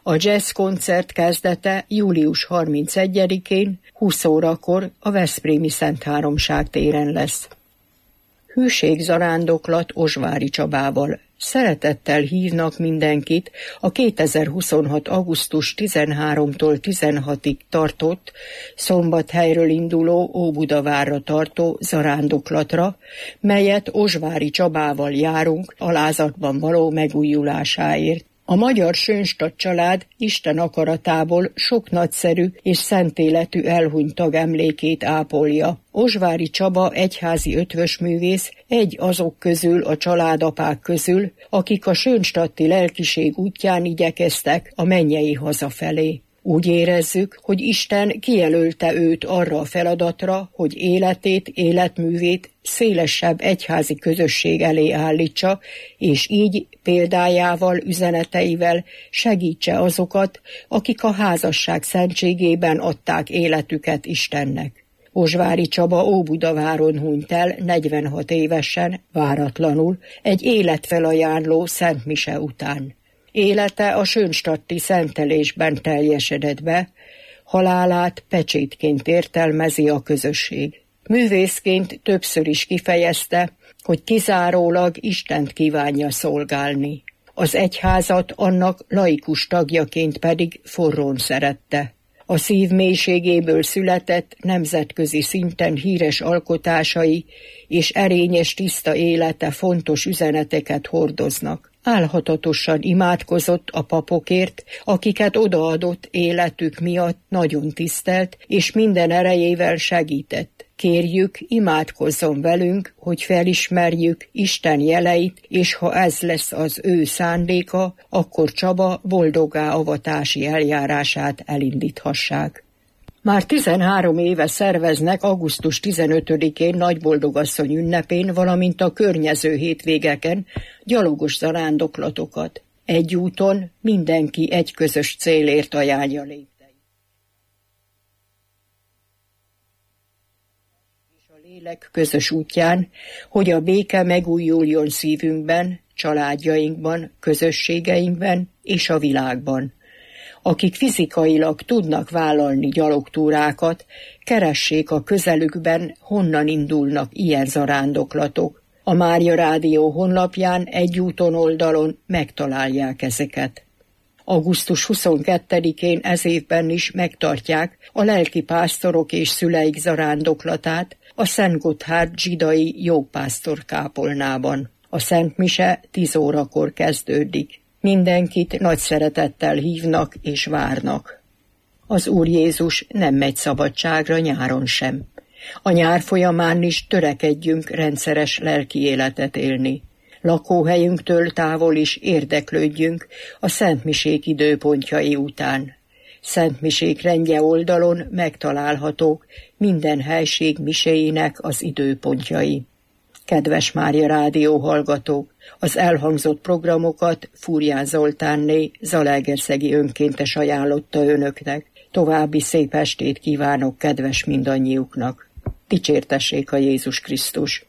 A jazz koncert kezdete július 31-én 20 órakor a veszprémi Szent Háromság téren lesz. Hűségzarándoklat Ozsvári Csabával. Szeretettel hívnak mindenkit a 2026. augusztus 13-tól 16-ig tartott, Szombathelyről induló Óbudavárra tartó zarándoklatra, melyet Ozsvári Csabával járunk alázatban való megújulásáért. A magyar Sönstadt család Isten akaratából sok nagyszerű és szentéletű elhunyt tag emlékét ápolja. Ozsvári Csaba egyházi ötvösművész egy azok közül a családapák közül, akik a sönstadti lelkiség útján igyekeztek a mennyei haza felé. Úgy érezzük, hogy Isten kijelölte őt arra a feladatra, hogy életét, életművét szélesebb egyházi közösség elé állítsa, és így példájával, üzeneteivel segítse azokat, akik a házasság szentségében adták életüket Istennek. Ozsvári Csaba Óbudaváron hunyt el 46 évesen, váratlanul, egy életfelajánló szentmise után. Élete a sönstadti szentelésben teljesedett be, halálát pecsétként értelmezi a közösség. Művészként többször is kifejezte, hogy kizárólag Istent kívánja szolgálni. Az egyházat annak laikus tagjaként pedig forrón szerette. A szív mélységéből született, nemzetközi szinten híres alkotásai és erényes tiszta élete fontos üzeneteket hordoznak. Álhatatosan imádkozott a papokért, akiket odaadott életük miatt nagyon tisztelt, és minden erejével segített. Kérjük, imádkozzon velünk, hogy felismerjük Isten jeleit, és ha ez lesz az ő szándéka, akkor Csaba boldoggá avatási eljárását elindíthassák. Már 13 éve szerveznek augusztus 15-én Nagyboldogasszony ünnepén, valamint a környező hétvégeken gyalogos zarándoklatokat. Egy úton mindenki egy közös célért ajánlja lépteit. És a lélek közös útján, hogy a béke megújuljon szívünkben, családjainkban, közösségeinkben és a világban. Akik fizikailag tudnak vállalni gyalogtúrákat, keressék a közelükben, honnan indulnak ilyen zarándoklatok. A Mária Rádió honlapján egy úton oldalon megtalálják ezeket. Augusztus 22-én ez évben is megtartják a lelki pásztorok és szüleik zarándoklatát a Szent Gotthárd zsidai jópásztor kápolnában. A szentmise 10 órakor kezdődik. Mindenkit nagy szeretettel hívnak és várnak. Az Úr Jézus nem megy szabadságra nyáron sem. A nyár folyamán is törekedjünk rendszeres lelki életet élni. Lakóhelyünktől távol is érdeklődjünk a szentmisék időpontjai után. Szentmisék rendje oldalon megtalálhatók minden helység miséinek az időpontjai. Kedves Mária Rádió hallgatók, az elhangzott programokat Fúrján Zoltánné, zalaegerszegi önkéntes ajánlotta önöknek. További szép estét kívánok kedves mindannyiuknak. Dicsértessék a Jézus Krisztus!